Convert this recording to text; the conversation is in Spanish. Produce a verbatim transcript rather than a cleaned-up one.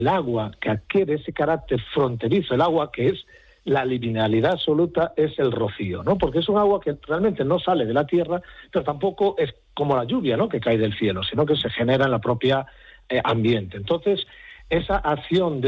el agua que adquiere ese carácter fronterizo, el agua que es la liminalidad absoluta, es el rocío, ¿no? Porque es un agua que realmente no sale de la tierra, pero tampoco es como la lluvia, ¿no?, que cae del cielo, sino que se genera en la propia eh, ambiente. Entonces, esa acción de